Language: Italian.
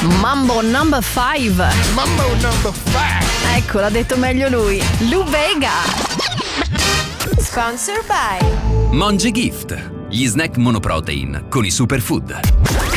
Mambo number 5. Mambo number 5. Ecco, l'ha detto meglio lui. Lou Bega. Sponsor by Monge Gift, gli snack monoprotein con i superfood.